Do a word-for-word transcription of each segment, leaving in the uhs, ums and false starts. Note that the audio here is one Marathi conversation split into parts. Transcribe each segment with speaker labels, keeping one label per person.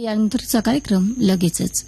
Speaker 1: यानंतरचा कार्यक्रम लगेचच.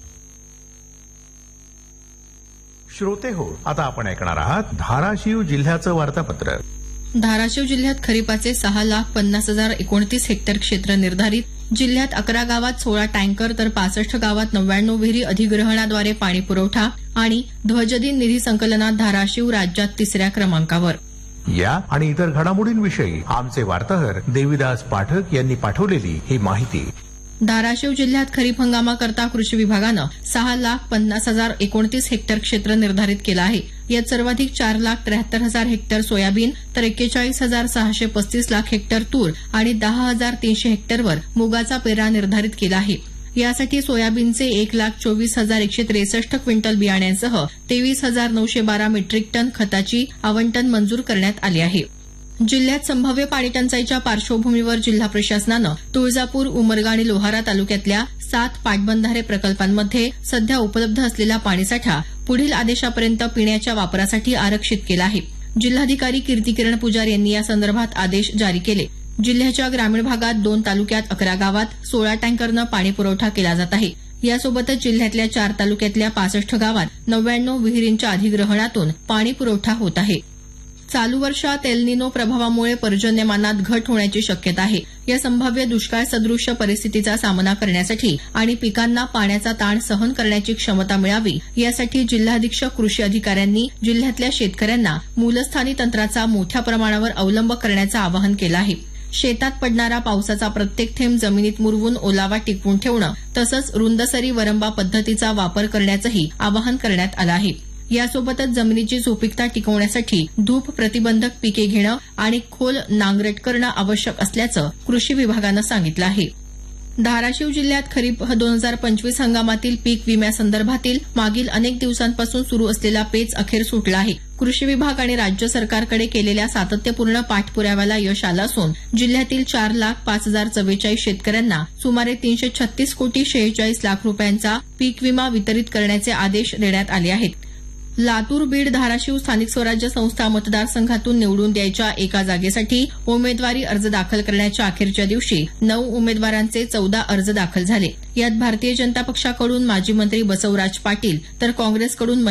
Speaker 2: श्रोते हो, आता आपण ऐकणार आहात धाराशिव जिल्ह्याचं वार्तापत्र.
Speaker 3: धाराशिव जिल्ह्यात खरीपाचे सहा लाख पन्नास हजार एकोणतीस हेक्टर क्षेत्र निर्धारित. जिल्ह्यात अकरा गावात सोळा टँकर तर पासष्ट गावात नव्याण्णव विहिरी अधिग्रहणाद्वारे पाणी पुरवठा आणि ध्वजदिन निधी संकलनात धाराशिव राज्यात तिसऱ्या क्रमांकावर.
Speaker 2: या आणि इतर घडामोडींविषयी आमचे वार्ताहर देविदास पाठक यांनी पाठवलेली ही माहिती.
Speaker 3: धाराशिव जिल्ह्यात खरीप हंगामाकरता कृषी विभागानं सहा लाख पन्नास हजार एकोणतीस हेक्टर क्षेत्र निर्धारित केलं आहे. यात सर्वाधिक चार लाख त्र्याहत्तर हजार हेक्टर सोयाबीन तर एक्केचाळीस हजार सहाशे पस्तीस लाख हेक्टर तूर आणि दहा हजार तीनशे हेक्टरवर मुगाचा पेरा निर्धारित केला आहे. यासाठी सोयाबीनचे एक लाख चोवीस हजार एकशे त्रेसष्ट क्विंटल बियाण्यांसह तेवीस हजार नऊशे बारा मेट्रिक टन खताची आवंटन मंजूर करण्यात आली आहे. जिल्ह्यात संभाव्य पाणीटंचाईच्या पार्श्वभूमीवर जिल्हा प्रशासनानं तुळजापूर, उमरगा आणि लोहारा तालुक्यातल्या सात पाटबंधारे प्रकल्पांमध्ये सध्या उपलब्ध असलेला पाणीसाठा पुढील आदेशापर्यंत पिण्याच्या वापरासाठी आरक्षित केला आहे. जिल्हाधिकारी कीर्तिकिरण पुजारी यांनी या संदर्भात आदेश जारी केले. जिल्ह्याच्या ग्रामीण भागात दोन तालुक्यात अकरा गावात सोळा टँकरनं पाणी पुरवठा केला जात आहे. यासोबतच जिल्ह्यातल्या चार तालुक्यातल्या पासष्ट गावात नव्याण्णव विहिरींच्या अधिग्रहणातून पाणी पुरवठा होत आहे. चालू वर्षात एल निनो प्रभावामुळे पर्जन्यमानात घट होण्याची शक्यता आहे. या संभाव्य दुष्काळ सदृश्य परिस्थितीचा सामना करण्यासाठी आणि पिकांना पाण्याचा ताण सहन करण्याची क्षमता मिळावी यासाठी जिल्हाधीक्षक कृषी अधिकाऱ्यांनी जिल्ह्यातल्या शेतकऱ्यांना मूलस्थानी तंत्राचा मोठ्या प्रमाणावर अवलंब करण्याचं आवाहन केलं आहे. शेतात पडणारा पावसाचा प्रत्येक थेंब जमिनीत मुरवून ओलावा टिकवून ठेवणं तसंच रुंदसरी वरंबा पद्धतीचा वापर करण्याचंही आवाहन करण्यात आलं आहे. यासोबतच जमिनीची सुपीकता टिकवण्यासाठी धूप प्रतिबंधक पिके घेणं आणि खोल नांगरट करणं आवश्यक असल्याचं कृषी विभागानं सांगितलं आहे. धाराशिव जिल्ह्यात खरीप दोन हजार पंचवीस हंगामातील पीक विम्यासंदर्भातील मागील अनेक दिवसांपासून सुरू असलेला पेच अखेर सुटला आहे. कृषी विभाग आणि राज्य सरकारकडे केलेल्या सातत्यपूर्ण पाठपुराव्याला यश आलं असून जिल्ह्यातील चार लाख पाच हजार चव्वेचाळीस शेतकऱ्यांना सुमारे तीनशे छत्तीस कोटी शेहेचाळीस लाख रुपयांचा पीक विमा वितरित करण्याचे आदेश देण्यात आले आहेत. लातूर, बीड, धाराशिव स्थानिक स्वराज्य संस्था मतदारसंघातून निवडून द्यायच्या एका जागेसाठी उमेदवारी अर्ज दाखल करण्याच्या अखेरच्या दिवशी नऊ उमेदवारांचे चौदा अर्ज दाखल झाले. यात भारतीय जनता पक्षाकडून माजी मंत्री बसवराज पाटील तर काँग्रेसकडून